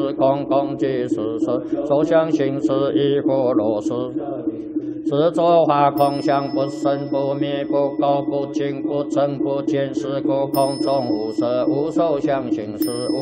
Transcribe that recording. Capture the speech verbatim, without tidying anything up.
是空，空即是实，所相信是亦复如是。是作化空相，不生不灭，不垢不净，不增不减，是故空中无色，无受相行识。